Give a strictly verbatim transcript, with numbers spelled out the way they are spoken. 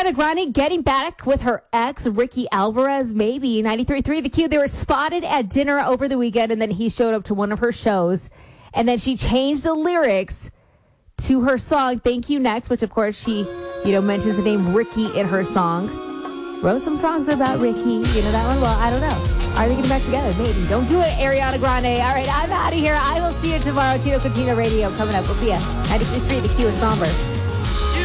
Ariana Grande getting back with her ex, Ricky Alvarez, maybe. ninety-three point three The Q. They were spotted at dinner over the weekend, and then he showed up to one of her shows. And then she changed the lyrics to her song, Thank You Next, which, of course, she, you know, mentions the name Ricky in her song. Wrote some songs about Ricky. You know that one? Well, I don't know. Are they getting back together? Maybe. Don't do it, Ariana Grande. All right, I'm out of here. I will see you tomorrow. Tito Cucina Radio coming up. We'll see you. ninety-three point three The Q is Somber.